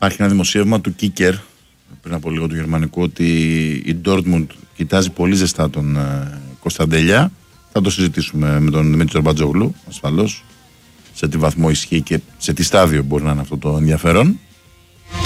Υπάρχει ένα δημοσίευμα του Kicker πριν από λίγο του γερμανικού ότι η Dortmund κοιτάζει πολύ ζεστά τον Κωνσταντέλια. Θα το συζητήσουμε με τον Δημήτρη Τζορμπατζόγλου ασφαλώς, σε τι βαθμό ισχύει και σε τι στάδιο μπορεί να είναι αυτό το ενδιαφέρον.